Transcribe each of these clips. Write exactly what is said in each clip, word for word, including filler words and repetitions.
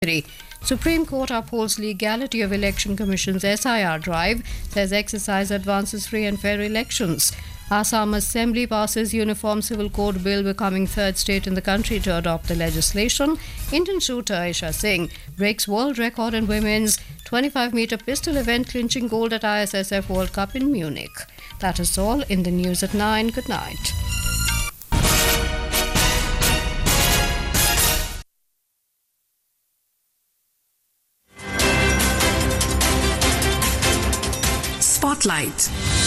Supreme Court upholds legality of Election Commission's S I R drive, says exercise advances free and fair elections. Assam Assembly passes Uniform Civil Code Bill, becoming third state in the country to adopt the legislation. Indian shooter Aisha Singh breaks world record in women's twenty-five meter pistol event, clinching gold at I S S F World Cup in Munich. That is all in the news at nine. Good night. Spotlight.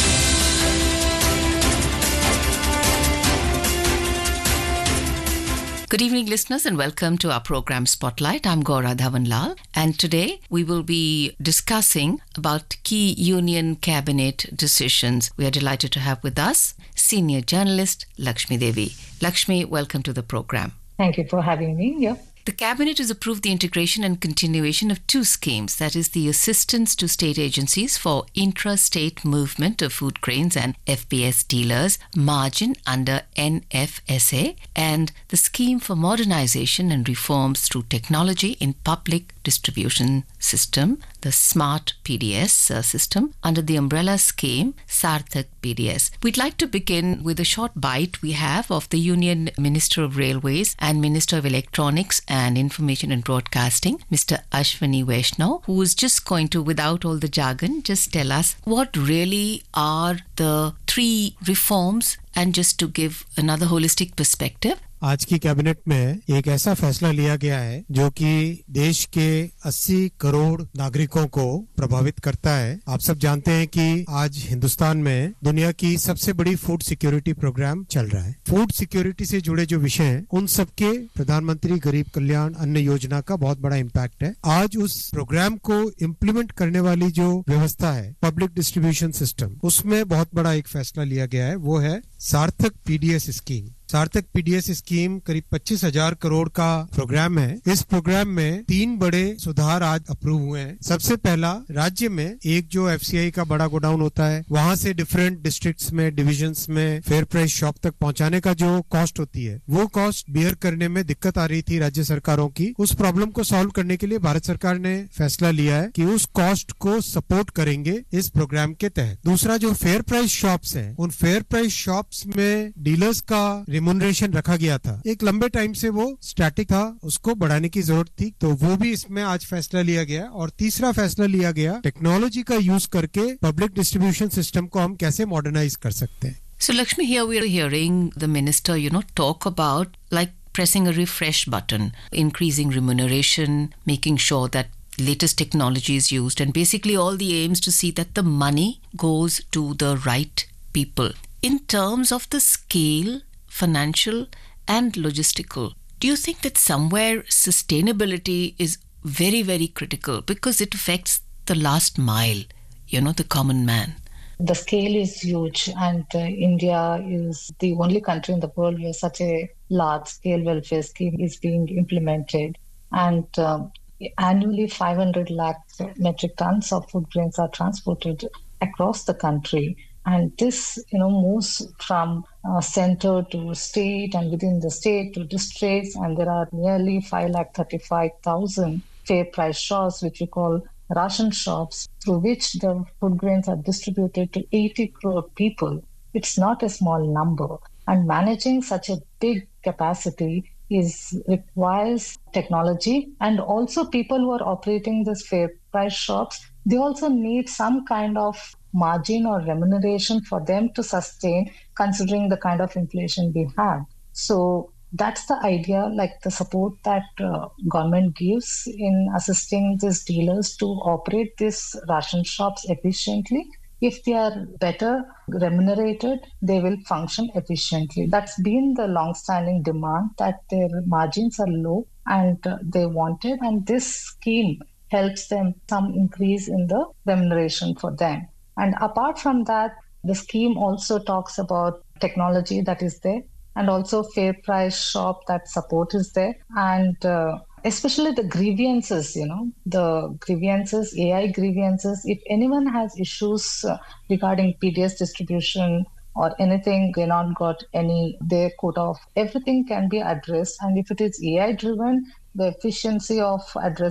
Good evening, listeners, and welcome to our program Spotlight. I'm Gaura Dhawanlal, and today we will be discussing about key Union Cabinet decisions. We are delighted to have with us senior journalist Lakshmi Devi. Lakshmi, welcome to the program. Thank you for having me here. The Cabinet has approved the integration and continuation of two schemes, that is the Assistance to State Agencies for Intra-State Movement of Food Grains and F P S Dealers, margin under N F S A, and the Scheme for Modernization and Reforms Through Technology in Public Distribution System, the SMART P D S uh, system, under the umbrella scheme Sarthak P D S. We'd like to begin with a short bite we have of the Union Minister of Railways and Minister of Electronics and Information and Broadcasting, Mister Ashwini Vaishnaw, who is just going to, without all the jargon, just tell us what really are the three reforms, and just to give another holistic perspective. आज की cabinet में एक ऐसा फैसला लिया गया है जो कि देश के अस्सी करोड़ नागरिकों को प्रभावित करता है। आप सब जानते हैं कि आज हिंदुस्तान में दुनिया की सबसे बड़ी फूड सिक्योरिटी प्रोग्राम चल रहा है। फूड सिक्योरिटी से जुड़े जो विषय हैं, उन सबके प्रधानमंत्री गरीब कल्याण अन्न योजना का बहुत बड़ा इम्पैक्ट है। आज उस प्रोग्राम को इम्प्लीमेंट करने वाली जो व्यवस्था है, पब्लिक डिस्ट्रीब्यूशन सिस्टम, उसमें बहुत बड़ा एक फैसला लिया गया है, वो है सार्थक पीडीएस स्कीम। सार्थक पीडीएस स्कीम करीब पच्चीस हजार करोड़ का प्रोग्राम है। इस प्रोग्राम में तीन बड़े सुधार आज अप्रूव हुए हैं। सबसे पहला, राज्य में एक जो एफसीआई का बड़ा गोडाउन होता है, वहां से डिफरेंट डिस्ट्रिक्ट्स में, डिविजन्स में फेयर प्राइस शॉप तक पहुंचाने का जो कॉस्ट होती है, वो कॉस्ट बियर करने में दिक्कत आ रही थी राज्य सरकारों की। उस प्रॉब्लम को सॉल्व करने के लिए भारत सरकार ने फैसला लिया है कि उस कॉस्ट को सपोर्ट करेंगे इस प्रोग्राम के तहत। दूसरा, जो फेयर प्राइस शॉप्स हैं, उन फेयर प्राइस शॉप्स में डीलर्स का रिम्यूनरेशन रखा गया था। एक लंबे टाइम से वो स्टैटिक था, उसको बढ़ाने की जरूरत थी, तो वो भी इसमें आज फैसला लिया गया। और तीसरा फैसला लिया गया, टेक्नोलॉजी का यूज करके पब्लिक डिस्ट्रीब्यूशन सिस्टम को हम कैसे मॉडर्नाइज कर सकते हैं। So Lakshmi, here we are hearing the minister, you know, talk about like pressing a refresh button, increasing remuneration, making sure that latest technology is used, and basically all the aims to see that the money goes to the right people. In terms of the scale, financial and logistical, do you think that somewhere sustainability is very, very critical because it affects the last mile, you know, the common man? The scale is huge, and uh, India is the only country in the world where such a large-scale welfare scheme is being implemented. And um, annually, five hundred lakh metric tons of food grains are transported across the country. And this, you know, moves from uh, center to state, and within the state to districts. And there are nearly five lakh thirty-five thousand fair price shops, which we call ration shops, through which the food grains are distributed to eighty crore people. It's not a small number. And managing such a big capacity is requires technology, and also people who are operating these fair price shops, they also need some kind of margin or remuneration for them to sustain, considering the kind of inflation we have. So that's the idea, like the support that uh, government gives in assisting these dealers to operate these ration shops efficiently. If they are better remunerated, they will function efficiently. That's been the long-standing demand, that their margins are low and uh, they want it. And this scheme helps them some increase in the remuneration for them. And apart from that, the scheme also talks about technology that is there, and also fair price shop, that support is there. And uh, especially the grievances, you know, the grievances, A I grievances, if anyone has issues uh, regarding P D S distribution or anything, they not got any, their quota of, everything can be addressed. And if it is A I driven, the efficiency of addressing